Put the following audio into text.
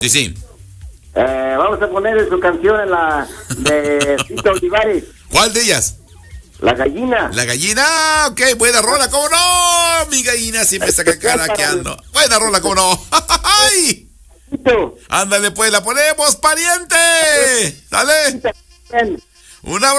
Sí, sí. Vamos a poner su canción en la de Tito Olivares. ¿Cuál de ellas? La gallina. La gallina, ok, buena rola, ¿cómo no? Mi gallina siempre está caraqueando. Buena rola, ¿cómo no? ¡Ay! Ándale, pues, la ponemos, pariente. ¿Sale? Un abrazo.